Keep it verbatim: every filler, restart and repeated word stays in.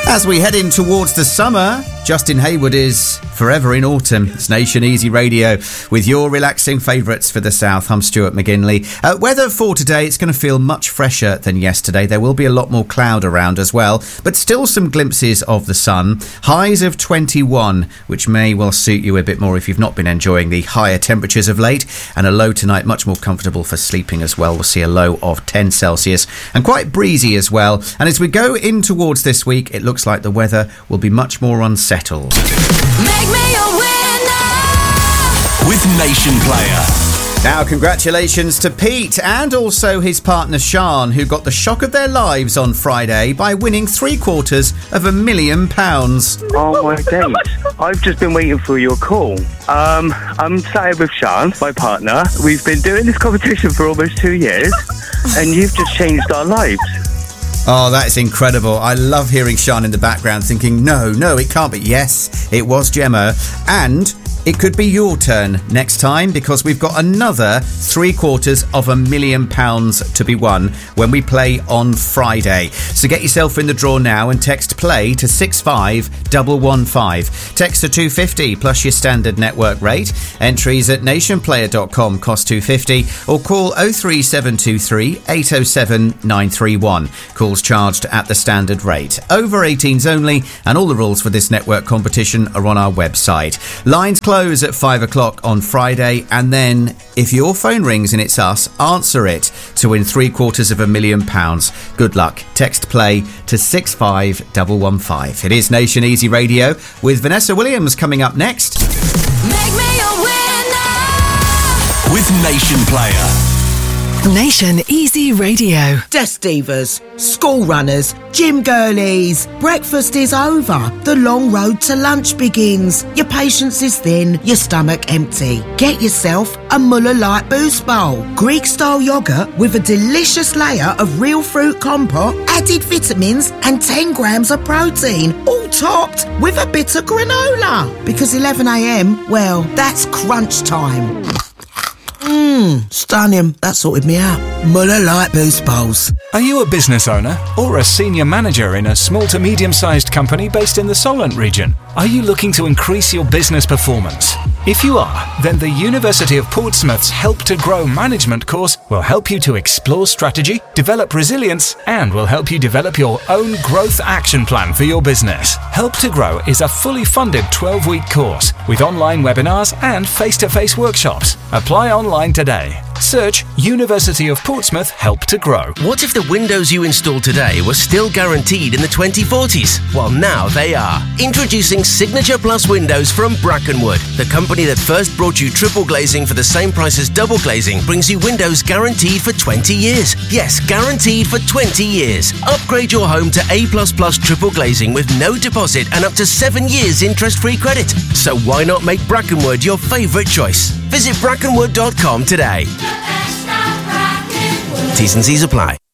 As we head in towards the summer, Justin Hayward is forever in autumn. It's Nation Easy Radio with your relaxing favourites for the south. I'm Stuart McGinley. Uh, weather for today, it's going to feel much fresher than yesterday. There will be a lot more cloud around as well, but still some glimpses of the sun. Highs of twenty-one, which may well suit you a bit more if you've not been enjoying the higher temperatures of late. And a low tonight, much more comfortable for sleeping as well. We'll see a low of ten Celsius and quite breezy as well. And as we go in towards this week, it looks like the weather will be much more unsettled. Make me a winner with Nation Player. Now, congratulations to Pete and also his partner Sean, who got the shock of their lives on Friday by winning three quarters of a million pounds. Oh my days. I've just been waiting for your call. Um, I'm sat here with Sean, my partner. We've been doing this competition for almost two years and you've just changed our lives. Oh, that's incredible. I love hearing Sean in the background thinking, no, no, it can't be. Yes, it was Gemma. And it could be your turn next time because we've got another three quarters of a million pounds to be won when we play on Friday. So get yourself in the draw now and text play to six five one one five. Text to two fifty plus your standard network rate. Entries at nationplayer dot com cost two fifty or call oh three seven two three eight oh seven nine three one. Calls charged at the standard rate. Over eighteens only, and all the rules for this network competition are on our website. Lines closed at five o'clock on Friday, and then if your phone rings and it's us, answer it to win three quarters of a million pounds. Good luck. Text play to six five one one five. It is Nation Easy Radio with Vanessa Williams coming up next. Make me a winner with Nation Player. Nation Easy Radio. Desk divas, school runners, gym girlies. Breakfast is over. The long road to lunch begins. Your patience is thin, your stomach empty. Get yourself a Muller Light Boost Bowl. Greek-style yoghurt with a delicious layer of real fruit compote, added vitamins and ten grams of protein. All topped with a bit of granola. Because eleven a.m, well, that's crunch time. Mmm, stunning. That sorted me out. Muller Light Boost Bowls. Are you a business owner or a senior manager in a small to medium-sized company based in the Solent region? Are you looking to increase your business performance? If you are, then the University of Portsmouth's Help to Grow management course will help you to explore strategy, develop resilience, and will help you develop your own growth action plan for your business. Help to Grow is a fully funded twelve-week course with online webinars and face-to-face workshops. Apply online today. Search University of Portsmouth Help to Grow. What if the windows you install today were still guaranteed in the twenty forties? Well, now they are. Introducing Signature Plus Windows from Brackenwood. The company that first brought you triple glazing for the same price as double glazing brings you windows guaranteed for twenty years. Yes, guaranteed for twenty years. Upgrade your home to A plus plus triple glazing with no deposit and up to seven years interest-free credit. So why not make Brackenwood your favourite choice? Visit brackenwood dot com today. T's and C's apply.